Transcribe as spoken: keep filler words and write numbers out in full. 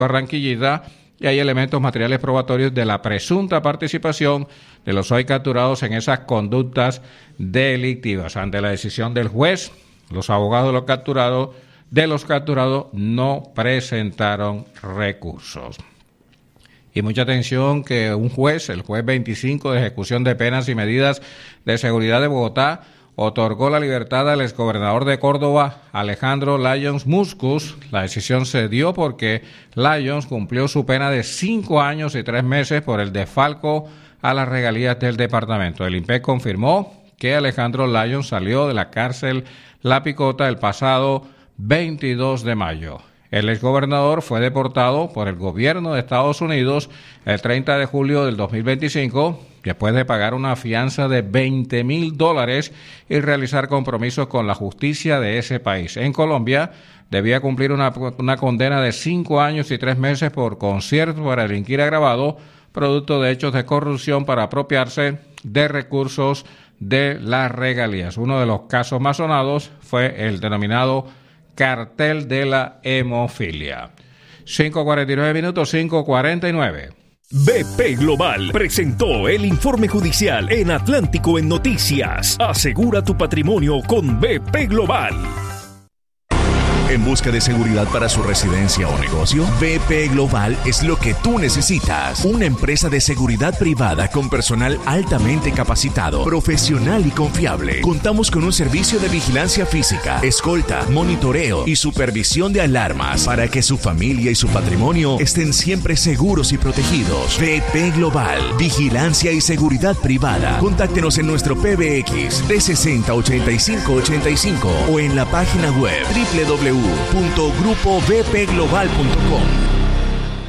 Barranquillita, y hay elementos materiales probatorios de la presunta participación de los hoy capturados en esas conductas delictivas. Ante la decisión del juez, los abogados de los capturados, de los capturados no presentaron recursos. Y mucha atención que un juez, el juez veinticinco de ejecución de penas y medidas de seguridad de Bogotá, otorgó la libertad al exgobernador de Córdoba, Alejandro Lyons Muscus. La decisión se dio porque Lyons cumplió su pena de cinco años y tres meses por el desfalco a las regalías del departamento. El I N P E C confirmó que Alejandro Lyons salió de la cárcel La Picota el pasado veintidós de mayo. El exgobernador fue deportado por el gobierno de Estados Unidos el treinta de julio del dos mil veinticinco, después de pagar una fianza de veinte mil dólares y realizar compromisos con la justicia de ese país. En Colombia, debía cumplir una, una condena de cinco años y tres meses por concierto para delinquir agravado, producto de hechos de corrupción para apropiarse de recursos de las regalías. Uno de los casos más sonados fue el denominado cartel de la hemofilia. cinco cuarenta y nueve minutos, cinco cuarenta y nueve. B P Global presentó el informe judicial en Atlántico en Noticias. Asegura tu patrimonio con B P Global. ¿En busca de seguridad para su residencia o negocio? B P Global es lo que tú necesitas. Una empresa de seguridad privada con personal altamente capacitado, profesional y confiable. Contamos con un servicio de vigilancia física, escolta, monitoreo y supervisión de alarmas para que su familia y su patrimonio estén siempre seguros y protegidos. B P Global, vigilancia y seguridad privada. Contáctenos en nuestro P B X trescientos sesenta, ochenta y cinco ochenta y cinco o en la página web doble u doble u doble u punto grupo b p global punto com.